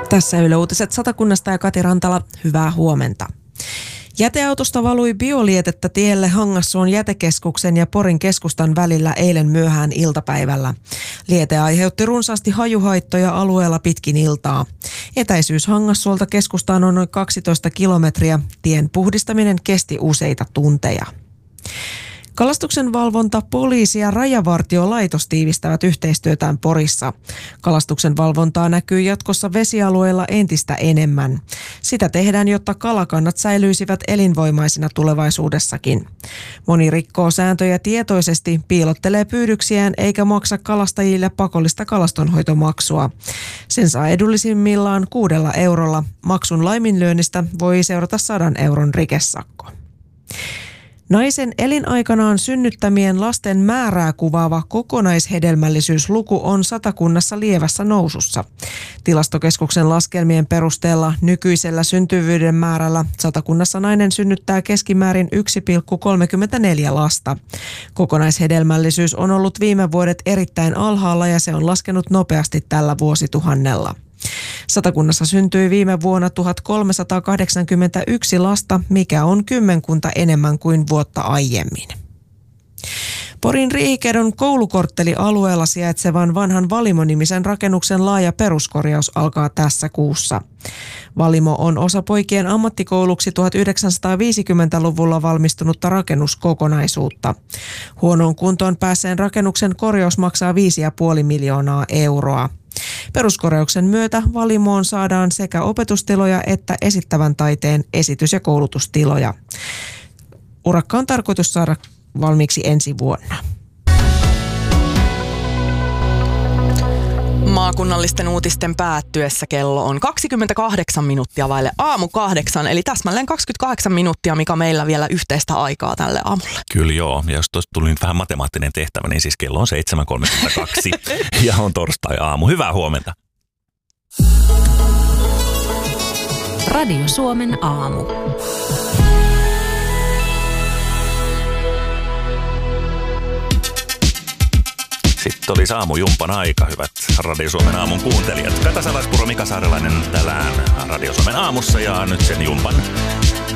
Tässä Yle Uutiset Satakunnasta ja Kati Rantala, hyvää huomenta. Jäteautosta valui biolietettä tielle Hangassuon jätekeskuksen ja Porin keskustan välillä eilen myöhään iltapäivällä. Liete aiheutti runsaasti hajuhaittoja alueella pitkin iltaa. Etäisyys Hangassuolta keskustaan on noin 12 kilometriä. Tien puhdistaminen kesti useita tunteja. Kalastuksen valvonta, poliisi ja rajavartiolaitos tiivistävät yhteistyötään Porissa. Kalastuksen valvontaa näkyy jatkossa vesialueilla entistä enemmän. Sitä tehdään, jotta kalakannat säilyisivät elinvoimaisina tulevaisuudessakin. Moni rikkoo sääntöjä tietoisesti, piilottelee pyydyksiään eikä maksa kalastajille pakollista kalastonhoitomaksua. Sen saa edullisimmillaan 6 eurolla. Maksun laiminlyönnistä voi seurata 100 euron rikesakko. Naisen elinaikanaan synnyttämien lasten määrää kuvaava kokonaishedelmällisyysluku on Satakunnassa lievässä nousussa. Tilastokeskuksen laskelmien perusteella nykyisellä syntyvyyden määrällä Satakunnassa nainen synnyttää keskimäärin 1,34 lasta. Kokonaishedelmällisyys on ollut viime vuodet erittäin alhaalla ja se on laskenut nopeasti tällä vuosituhannella. Satakunnassa syntyi viime vuonna 1381 lasta, mikä on 10 enemmän kuin vuotta aiemmin. Porin Riihikedon koulukorttelialueella sijaitsevan vanhan Valimo-nimisen rakennuksen laaja peruskorjaus alkaa tässä kuussa. Valimo on osa poikien ammattikouluksi 1950-luvulla valmistunutta rakennuskokonaisuutta. Huonoon kuntoon päässeen rakennuksen korjaus maksaa 5,5 miljoonaa euroa. Peruskorjauksen myötä Valimoon saadaan sekä opetustiloja että esittävän taiteen esitys- ja koulutustiloja. Urakka on tarkoitus saada valmiiksi ensi vuonna. Maakunnallisten uutisten päättyessä kello on 28 minuuttia vaille 7:08, eli täsmälleen 28 minuuttia, mikä meillä vielä yhteistä aikaa tälle aamulle. Kyllä joo, ja jos tuosta tuli nyt vähän matemaattinen tehtävä, niin siis kello on 7:32 ja on torstai-aamu. Hyvää huomenta. Radio Suomen aamu. Sitten oli aamujumpan aika, hyvät Radio Suomen aamun kuuntelijat. Kata Salaispuro, Mika Saarelainen tänään Radio Suomen aamussa ja nyt sen jumpan